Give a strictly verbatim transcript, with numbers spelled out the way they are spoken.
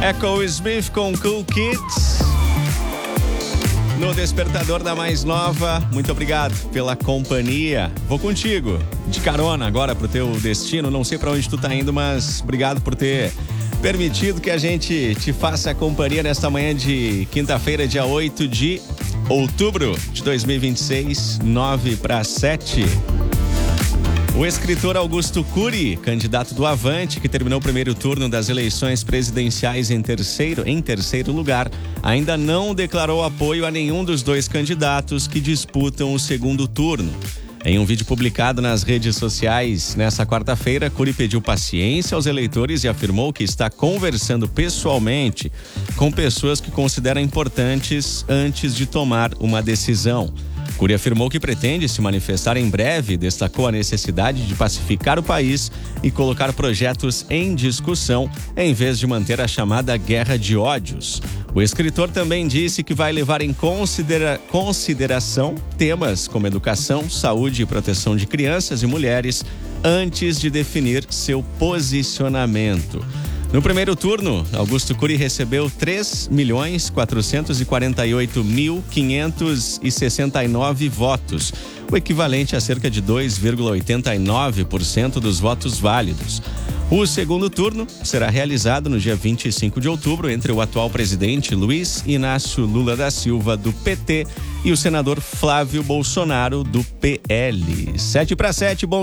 Echo Smith com Cool Kids no Despertador da Mais Nova. Muito obrigado pela companhia. Vou contigo, de carona agora pro teu destino. Não sei pra onde tu tá indo, mas obrigado por ter permitido que a gente te faça a companhia nesta manhã de quinta-feira, dia oito de outubro de dois mil e vinte e seis, nove para sete. O escritor Augusto Cury, candidato do Avante, que terminou o primeiro turno das eleições presidenciais em terceiro, em terceiro lugar, ainda não declarou apoio a nenhum dos dois candidatos que disputam o segundo turno. Em um vídeo publicado nas redes sociais nesta quarta-feira, Cury pediu paciência aos eleitores e afirmou que está conversando pessoalmente com pessoas que considera importantes antes de tomar uma decisão. Cury afirmou que pretende se manifestar em breve e destacou a necessidade de pacificar o país e colocar projetos em discussão, em vez de manter a chamada guerra de ódios. O escritor também disse que vai levar em considera- consideração temas como educação, saúde e proteção de crianças e mulheres antes de definir seu posicionamento. No primeiro turno, Augusto Cury recebeu três milhões quatrocentos e quarenta e oito mil quinhentos e sessenta e nove votos, o equivalente a cerca de dois vírgula oitenta e nove por cento dos votos válidos. O segundo turno será realizado no dia vinte e cinco de outubro entre o atual presidente Luiz Inácio Lula da Silva, do P T, e o senador Flávio Bolsonaro, do P L. sete para sete, bom